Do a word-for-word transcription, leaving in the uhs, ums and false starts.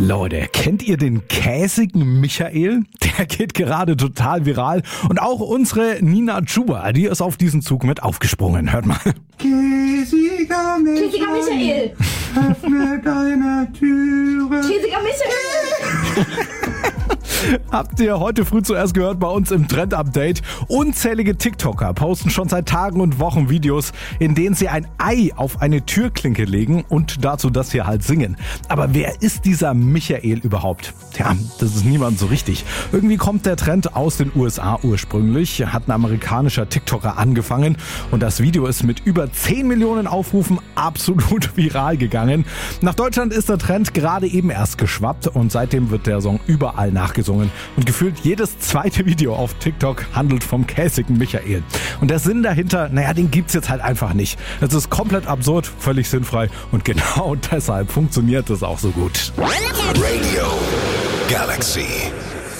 Leute, kennt ihr den käsigen Michael? Der geht gerade total viral. Und auch unsere Nina Chuba, die ist auf diesen Zug mit aufgesprungen. Hört mal. Käsiger Michael, Käsiger Michael, öffne deine Türe. Käsiger Michael. Habt ihr heute früh zuerst gehört bei uns im Trend-Update? Unzählige TikToker posten schon seit Tagen und Wochen Videos, in denen sie ein Ei auf eine Türklinke legen und dazu das hier halt singen. Aber wer ist dieser Michael überhaupt? Tja, das ist niemand so richtig. Irgendwie kommt der Trend aus den U S A ursprünglich, hat ein amerikanischer TikToker angefangen und das Video ist mit über zehn Millionen Aufrufen absolut viral gegangen. Nach Deutschland ist der Trend gerade eben erst geschwappt und seitdem wird der Song überall nachgesungen. Und gefühlt jedes zweite Video auf TikTok handelt vom käsigen Michael. Und der Sinn dahinter, naja, den gibt's jetzt halt einfach nicht. Es ist komplett absurd, völlig sinnfrei und genau deshalb funktioniert es auch so gut. Radio Galaxy.